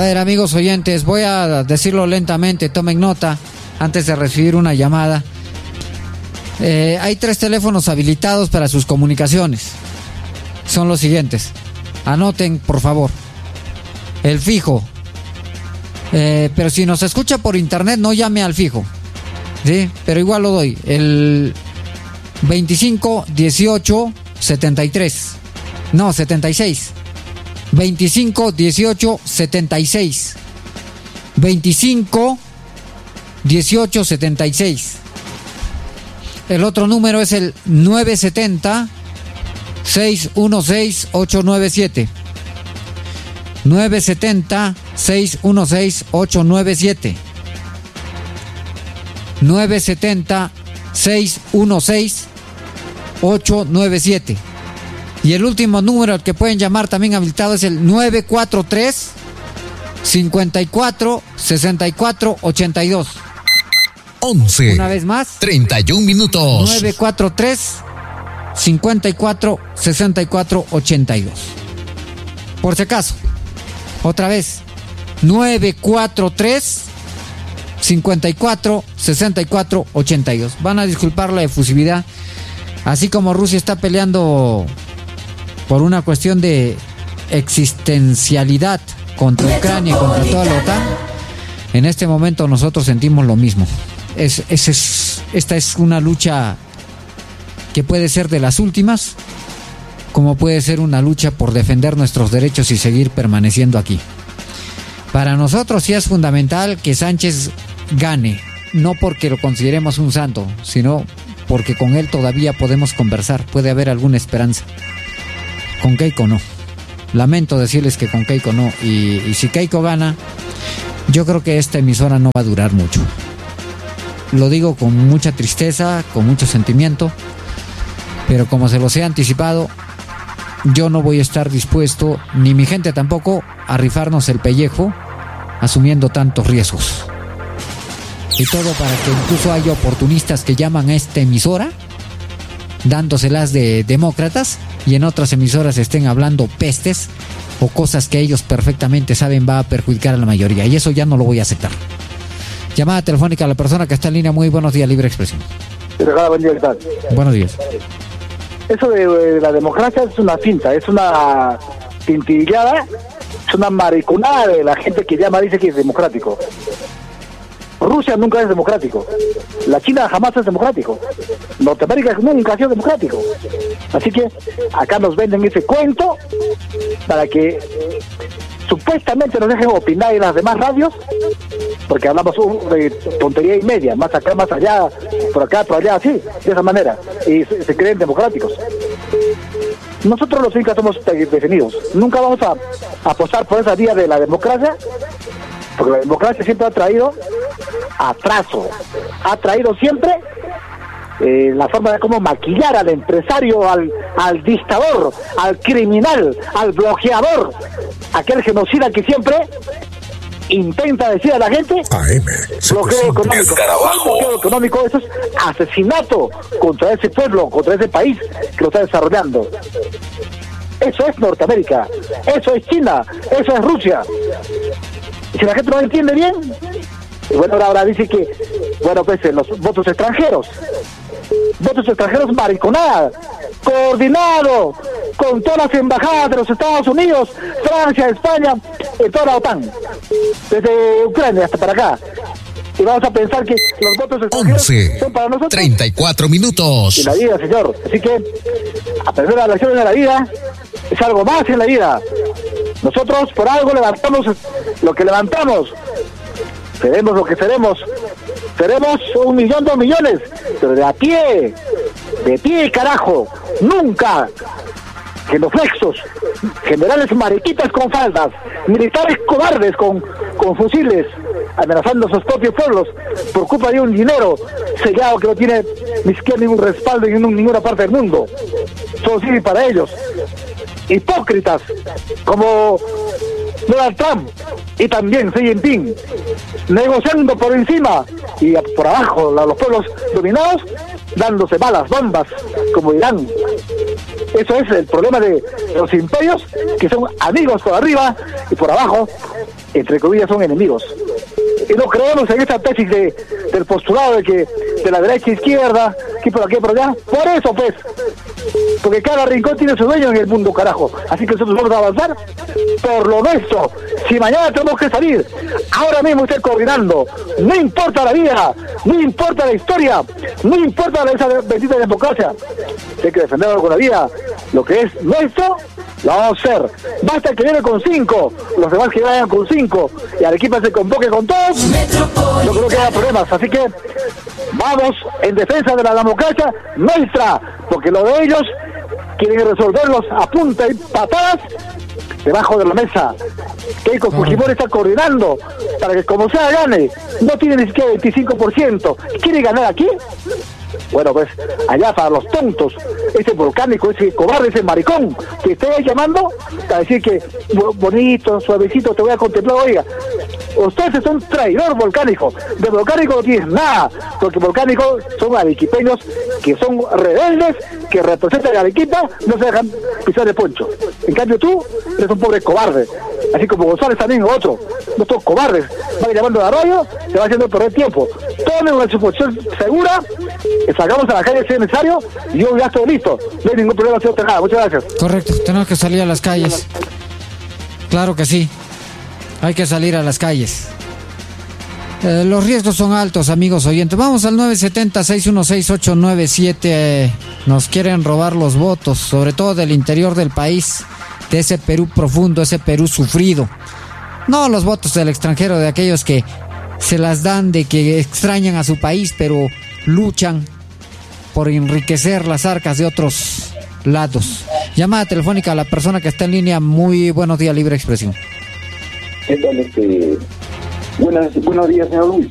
ver, amigos oyentes, voy a decirlo lentamente, tomen nota antes de recibir una llamada. Hay 3 teléfonos habilitados para sus comunicaciones. Son los siguientes. Anoten, por favor. El fijo. Pero si nos escucha por internet, no llame al fijo. ¿Sí? Pero igual lo doy. El 25 18 73. No, 76. 25 18 76. 25 18 76. El otro número es el 970 616 897. 970 616 897. 970 616 897. Y el último número al que pueden llamar también habilitado es el 943 54 64 82. 11. Una vez más. 31 minutos. 943 54 64 82. Por si acaso. Otra vez. 943 54 64 82. Van a disculpar la efusividad. Así como Rusia está peleando por una cuestión de existencialidad contra Ucrania y contra toda la OTAN, en este momento nosotros sentimos lo mismo. Esta es una lucha que puede ser de las últimas, como puede ser una lucha por defender nuestros derechos y seguir permaneciendo aquí. Para nosotros sí es fundamental que Sánchez gane, no porque lo consideremos un santo, sino porque con él todavía podemos conversar, puede haber alguna esperanza. Con Keiko no. Lamento decirles que con Keiko no. Y si Keiko gana, yo creo que esta emisora no va a durar mucho. Lo digo con mucha tristeza, con mucho sentimiento, pero como se los he anticipado, yo no voy a estar dispuesto, ni mi gente tampoco, a rifarnos el pellejo asumiendo tantos riesgos. Y todo para que incluso haya oportunistas que llaman a esta emisora dándoselas de demócratas y en otras emisoras estén hablando pestes o cosas que ellos perfectamente saben va a perjudicar a la mayoría, y eso ya no lo voy a aceptar. Llamada telefónica a la persona que está en línea. Muy buenos días, Libre Expresión. Buen día, ¿qué tal? Buenos días. Eso de la democracia es una finta, es una tintillada, es una mariconada de la gente que llama, dice que es democrático. Rusia nunca es democrático. La China jamás es democrático. Norteamérica nunca ha sido democrático. Así que acá nos venden ese cuento para que supuestamente nos dejen opinar en las demás radios, porque hablamos de tontería y media, más acá, más allá, por acá, por allá, así, de esa manera, y se creen democráticos. Nosotros los incas somos definidos. Nunca vamos a apostar por esa vía de la democracia, porque la democracia siempre ha traído atraso, ha traído siempre la forma de cómo maquillar al empresario, al dictador, al criminal, al bloqueador, aquel genocida que siempre intenta decir a la gente bloqueo económico. Bloqueo económico, eso es asesinato contra ese pueblo, contra ese país que lo está desarrollando. Eso es Norteamérica, eso es China, eso es Rusia. Y si la gente no lo entiende bien, bueno, ahora dice que, bueno, pues los votos extranjeros mariconada, coordinado con todas las embajadas de los Estados Unidos, Francia, España, y toda la OTAN, desde Ucrania hasta para acá. Y vamos a pensar que los votos extranjeros son para nosotros 34 minutos. Y la vida, señor. Así que aprender las lecciones de la vida es algo más en la vida. Nosotros por algo levantamos lo que levantamos. Seremos lo que seremos. Seremos 1 millón, 2 millones, pero de pie, carajo. Nunca genuflexos, generales mariquitas con faldas, militares cobardes con fusiles, amenazando a sus propios pueblos por culpa de un dinero sellado que no tiene ni siquiera ningún respaldo en ninguna parte del mundo. Solo sirve para ellos. Hipócritas como Donald Trump y también Xi Jinping, negociando por encima y por abajo a los pueblos dominados, dándose balas, bombas, como Irán. Eso es el problema de los imperios, que son amigos por arriba y por abajo, entre comillas, son enemigos. Y no creemos en esta tesis del postulado de que de la derecha e izquierda, aquí por aquí por allá. Por eso, pues, porque cada rincón tiene su dueño en el mundo, carajo. Así que nosotros vamos a avanzar por lo nuestro. Si mañana tenemos que salir, ahora mismo estoy coordinando. No importa la vida, no importa la historia, no importa esa bendita democracia. Si hay que defenderlo con la vida, lo que es nuestro, lo vamos a hacer. Basta que viene con 5, los demás que vayan con 5, y al equipo se convoque con todos. Yo creo que haya problemas, así que vamos en defensa de la democracia nuestra, porque lo de ellos quieren resolverlos a punta y patadas debajo de la mesa. Keiko Fujimori está coordinando para que como sea gane. No tiene ni siquiera 25%. ¿Quiere ganar aquí? Bueno, pues allá para los tontos, ese volcánico, ese cobarde, ese maricón que esté ahí llamando para decir que bonito, suavecito, te voy a contemplar. Oiga, ustedes son traidor volcánico. De volcánico no tienes nada, porque volcánicos son arequipeños que son rebeldes, que representan a Arequipa, no se dejan pisar de poncho. En cambio tú eres un pobre cobarde, así como González también, otro. No son cobardes, van llamando a arroyo, se va haciendo perder tiempo. Tomen una suposición segura, salgamos a la calle si es necesario, y yo ya estoy listo. No hay ningún problema, señor Tejada. Muchas gracias. Correcto, tenemos que salir a las calles. Claro que sí. Hay que salir a las calles. Los riesgos son altos, amigos oyentes. Vamos al 970-616-897. Nos quieren robar los votos, sobre todo del interior del país, de ese Perú profundo, ese Perú sufrido. No los votos del extranjero, de aquellos que se las dan de que extrañan a su país, pero luchan por enriquecer las arcas de otros lados. Llamada telefónica a la persona que está en línea. Muy buenos días, Libre Expresión. ¿Qué tal? Buenos días, señor Luis.